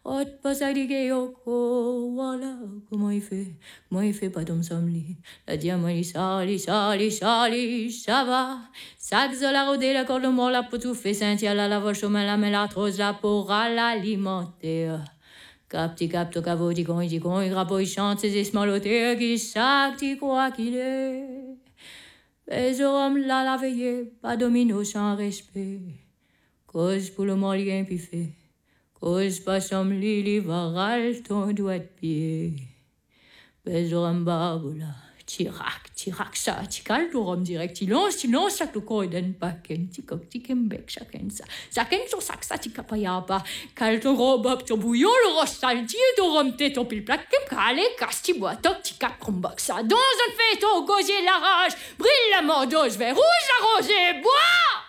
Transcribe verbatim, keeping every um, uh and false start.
Hot passadige yoko, voilà comment il fait, comment il fait pas d'homme sommeil. La diamant, sali, sali, sali, ça va. Saxe la rodée, la corde mort, la potou fait Saint-Yal, la lave au chemin, la mélatrose, la pour à l'alimenter. Capti capto cavo di con di con, il grappò il chante ses esmalotés, qui sac, tu crois qu'il est. Les hommes la la veillée, pas domino sans respect. Cause pour le malien puis fait. Cause pas som lili varal ton doigt de pied. Besoram babola. Tirac, tirac ça, tical torom direct. Il lance, il lance chaque corps d'un paquet. Ticok, tikembek, chacun ça. Chacun son sac, ça, ticapayaba. Cal ton robe up, ton bouillon, le roche saltier, ton rhum té, ton pile plaque, calé, casti bois, top, ticap, combac ça. Dans un fait, au gosier la rage. Brille la mordeuse, vers rouge la rosée, bois!